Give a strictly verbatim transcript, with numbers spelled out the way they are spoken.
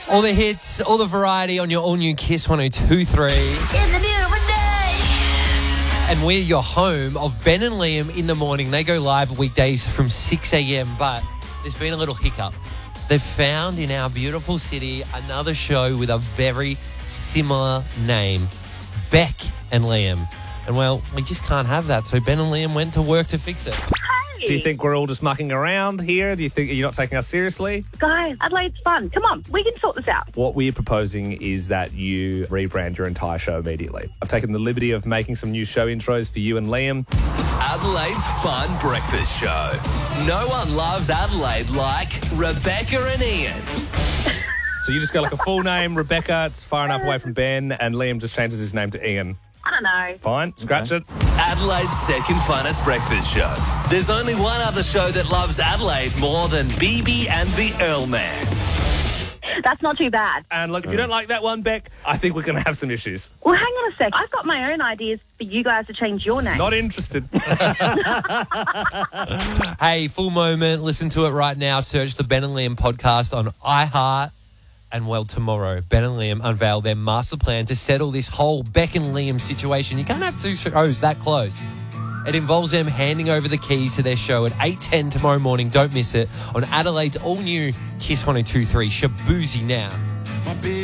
All the hits, all the variety on your all-new Kiss one oh two three. It's a beautiful day. And we're your home of Ben and Liam in the morning. They go live weekdays from six a.m, but there's been a little hiccup. They've found in our beautiful city another show with a very similar name, Beck and Liam. And, well, we just can't have that, so Ben and Liam went to work to fix it. Hey. Do you think we're all just mucking around here? Do you think you're not taking us seriously? Guys, Adelaide's fun. Come on, we can sort this out. What we're proposing is that you rebrand your entire show immediately. I've taken the liberty of making some new show intros for you and Liam. Adelaide's Fun Breakfast Show. No one loves Adelaide like Rebecca and Ian. So you just go like a full name, Rebecca. It's far enough away from Ben, and Liam just changes his name to Ian. I don't know. Fine, scratch it. Adelaide's second funnest breakfast show. There's only one other show that loves Adelaide more than B B and the Earl Man. That's not too bad. And look, if you don't like that one, Beck, I think we're going to have some issues. Well, hang on a sec. I've got my own ideas for you guys to change your name. Not interested. Hey, full moment. Listen to it right now. Search the Ben and Liam podcast on iHeart. And, well, tomorrow, Ben and Liam unveil their master plan to settle this whole Beck and Liam situation. You can't have two shows that close. It involves them handing over the keys to their show at eight ten tomorrow morning. Don't miss it on Adelaide's all-new Kiss one oh two three. Shaboozey now.